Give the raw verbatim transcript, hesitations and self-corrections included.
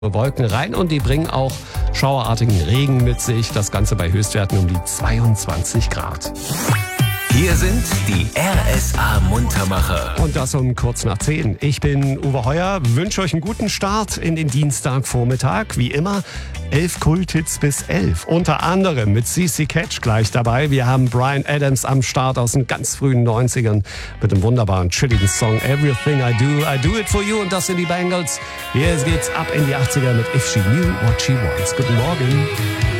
Wolken rein und die bringen auch schauerartigen Regen mit sich. Das Ganze bei Höchstwerten um die zweiundzwanzig Grad. Hier sind die R S A-Muntermacher. Und das um kurz nach zehn. Ich bin Uwe Heuer, wünsche euch einen guten Start in den Dienstagvormittag. Wie immer, elf Kulthits bis elf. Unter anderem mit C C Catch gleich dabei. Wir haben Bryan Adams am Start aus den ganz frühen neunzigern mit dem wunderbaren, chilligen Song Everything I Do, I Do It For You. Und das sind die Bangles. Hier geht's ab in die achtziger mit If She Knew What She Wants. Guten Morgen.